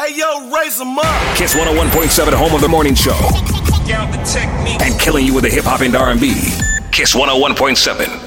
Hey, yo, raise them up. Kiss 101.7, home of the morning show. And killing you with the hip hop and R&B. Kiss 101.7.